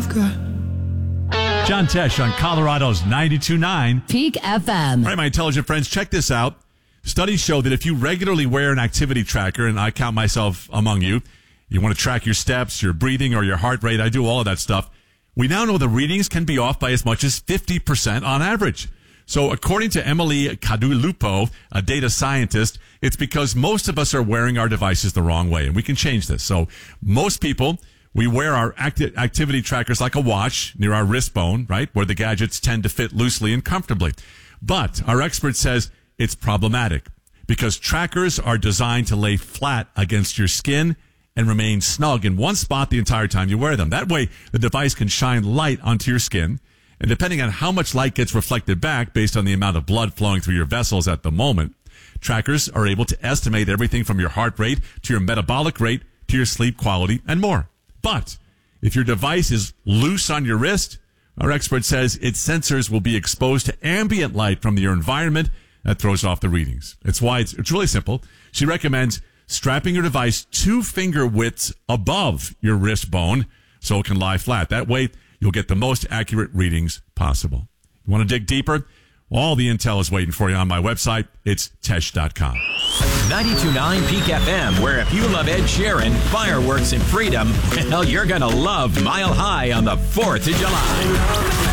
John Tesh on Colorado's 92.9 Peak FM. All right, my intelligent friends, check this out. Studies show that if you regularly wear an activity tracker, and I count myself among you, you want to track your steps, your breathing, or your heart rate, I do all of that stuff. We now know the readings can be off by as much as 50% on average. So according to Emily Cadulupo, a data scientist, it's because most of us are wearing our devices the wrong way, and we can change this. So most people, we wear our activity trackers like a watch near our wrist bone, right, where the gadgets tend to fit loosely and comfortably. But our expert says it's problematic because trackers are designed to lay flat against your skin and remain snug in one spot the entire time you wear them. That way, the device can shine light onto your skin. And depending on how much light gets reflected back based on the amount of blood flowing through your vessels at the moment, trackers are able to estimate everything from your heart rate to your metabolic rate to your sleep quality and more. But if your device is loose on your wrist, our expert says its sensors will be exposed to ambient light from your environment that throws off the readings. It's why it's really simple. She recommends strapping your device 2 finger widths above your wrist bone so it can lie flat. That way, you'll get the most accurate readings possible. You want to dig deeper? All the intel is waiting for you on my website. It's Tesh.com. 92.9 Peak FM, where if you love Ed Sheeran, fireworks, and freedom, hell, you're going to love Mile High on the 4th of July.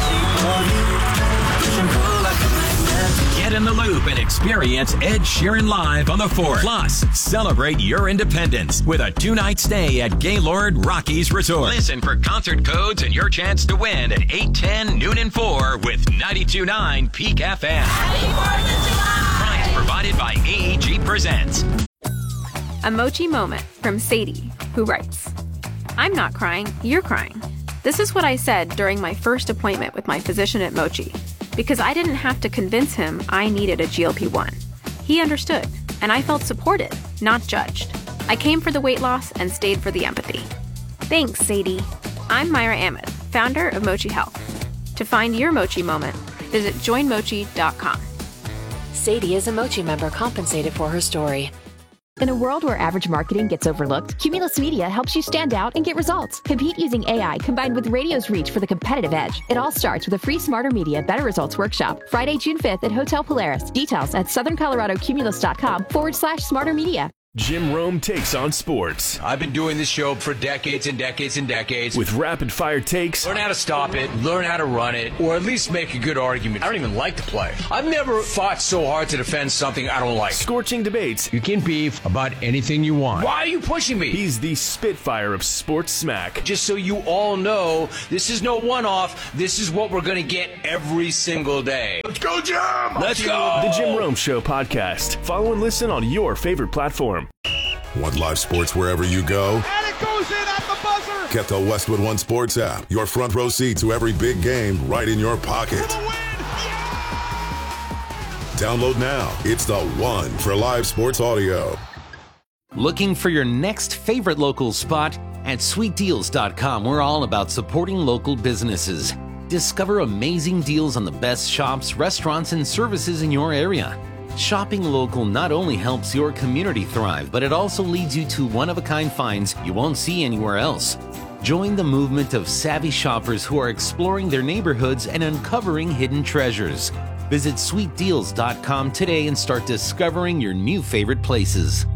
Get in the loop and experience Ed Sheeran live on the 4th. Plus, celebrate your independence with a 2-night stay at Gaylord Rockies Resort. Listen for concert codes and your chance to win at 8, 10, noon, and 4 with 92.9 Peak FM. Happy 4th of July! Prize provided by AEG Presents. A Mochi moment from Sadie, who writes, I'm not crying, you're crying. This is what I said during my first appointment with my physician at Mochi, because I didn't have to convince him I needed a GLP-1. He understood, and I felt supported, not judged. I came for the weight loss and stayed for the empathy. Thanks, Sadie. I'm Myra Ahmed, founder of Mochi Health. To find your Mochi moment, visit joinmochi.com. Sadie is a Mochi member compensated for her story. In a world where average marketing gets overlooked, Cumulus Media helps you stand out and get results. Compete using AI combined with radio's reach for the competitive edge. It all starts with a free Smarter Media Better Results workshop, Friday, June 5th at Hotel Polaris. Details at southernColoradoCumulus.com/Smarter Media. Jim Rome takes on sports. I've been doing this show for decades and decades and decades. With rapid-fire takes. Learn how to stop it, learn how to run it, or at least make a good argument. I don't even like to play. I've never fought so hard to defend something I don't like. Scorching debates. You can beef about anything you want. Why are you pushing me? He's the Spitfire of sports smack. Just so you all know, this is no one-off. This is what we're going to get every single day. Let's go, Jim! Let's go! The Jim Rome Show podcast. Follow and listen on your favorite platform. Want live sports wherever you go? And it goes in at the buzzer! Get the Westwood One Sports app. Your front row seat to every big game right in your pocket. For the win! Yeah! Download now. It's the one for live sports audio. Looking for your next favorite local spot? At sweetdeals.com, we're all about supporting local businesses. Discover amazing deals on the best shops, restaurants, and services in your area. Shopping local not only helps your community thrive, but it also leads you to one-of-a-kind finds you won't see anywhere else. Join the movement of savvy shoppers who are exploring their neighborhoods and uncovering hidden treasures. Visit sweetdeals.com today and start discovering your new favorite places.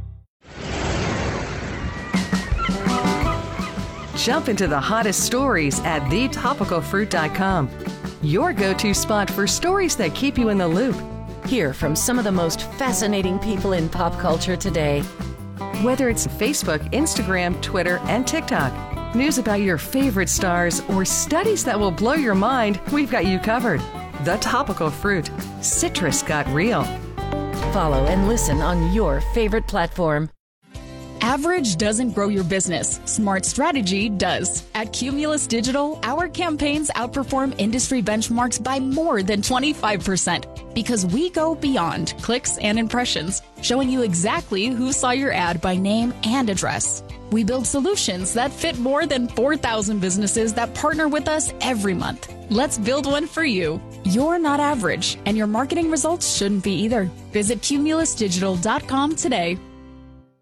Jump into the hottest stories at thetopicalfruit.com. Your go-to spot for stories that keep you in the loop. Hear from some of the most fascinating people in pop culture today. Whether it's Facebook, Instagram, Twitter, and TikTok, news about your favorite stars, or studies that will blow your mind, we've got you covered. The Topical Fruit. Citrus got real. Follow and listen on your favorite platform. Average doesn't grow your business. Smart strategy does. At Cumulus Digital, our campaigns outperform industry benchmarks by more than 25% because we go beyond clicks and impressions, showing you exactly who saw your ad by name and address. We build solutions that fit more than 4,000 businesses that partner with us every month. Let's build one for you. You're not average, and your marketing results shouldn't be either. Visit cumulusdigital.com today.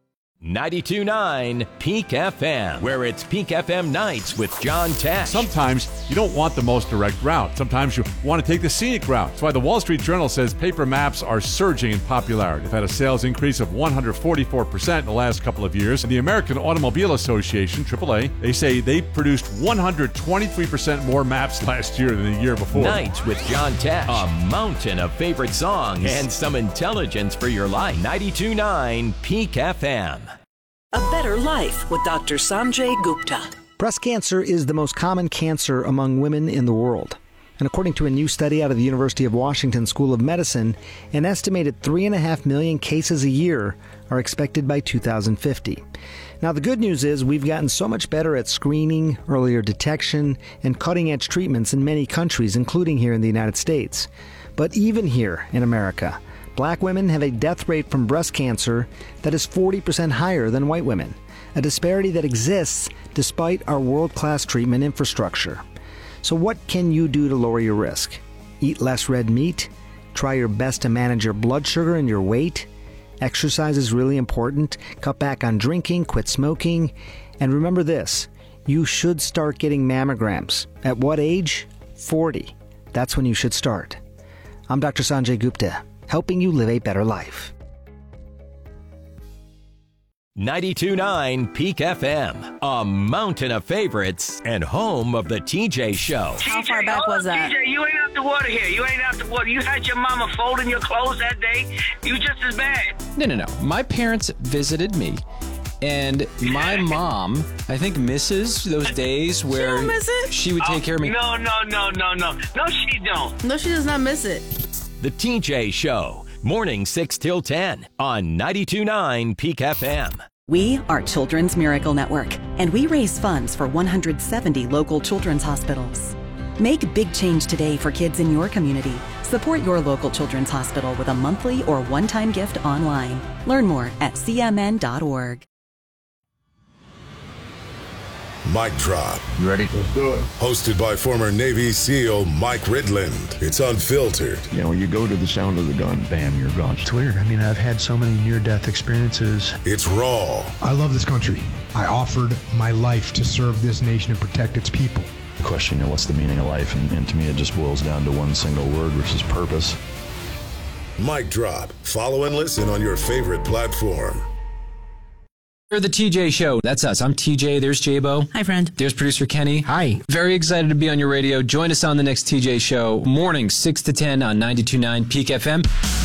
92.9 Peak FM, where it's Peak FM nights with John Tesh. Sometimes you don't want the most direct route. Sometimes you want to take the scenic route. That's why the Wall Street Journal says paper maps are surging in popularity. They've had a sales increase of 144% in the last couple of years. And the American Automobile Association, AAA, they say they produced 123% more maps last year than the year before. Nights with John Tesh, a mountain of favorite songs and some intelligence for your life. 92.9 Peak FM. A Better Life with Dr. Sanjay Gupta. Breast cancer is the most common cancer among women in the world. And according to a new study out of the University of Washington School of Medicine, an estimated 3.5 million cases a year are expected by 2050. Now, the good news is we've gotten so much better at screening, earlier detection, and cutting-edge treatments in many countries, including here in the United States. But even here in America, Black women have a death rate from breast cancer that is 40% higher than white women, a disparity that exists despite our world-class treatment infrastructure. So what can you do to lower your risk? Eat less red meat? Try your best to manage your blood sugar and your weight? Exercise is really important. Cut back on drinking, quit smoking. And remember this, you should start getting mammograms. At what age? 40. That's when you should start. I'm Dr. Sanjay Gupta, helping you live a better life. 92.9 Peak FM, a mountain of favorites and home of the TJ Show. How far back was that? TJ, you ain't out the water here. You ain't out the water. You had your mama folding your clothes that day. You just as bad. No. My parents visited me. And my mom, I think, misses those days where she would take care of me. No. No, she don't. No, she does not miss it. The TJ Show, morning 6 till 10 on 92.9 Peak FM. We are Children's Miracle Network, and we raise funds for 170 local children's hospitals. Make big change today for kids in your community. Support your local children's hospital with a monthly or one-time gift online. Learn more at cmn.org. Mic Drop. You ready? Let's do it. Hosted by former Navy SEAL Mike Ridland. It's unfiltered. You know, when you go to the sound of the gun, bam, you're gone. It's weird. I mean, I've had so many near-death experiences. It's raw. I love this country. I offered my life to serve this nation and protect its people. The question, you know, what's the meaning of life? And to me, it just boils down to one single word, which is purpose. Mic Drop. Follow and listen on your favorite platform. We're the TJ Show. That's us. I'm TJ. There's J-Bo. Hi, friend. There's producer Kenny. Hi. Very excited to be on your radio. Join us on the next TJ Show, morning 6 to 10 on 92.9 Peak FM.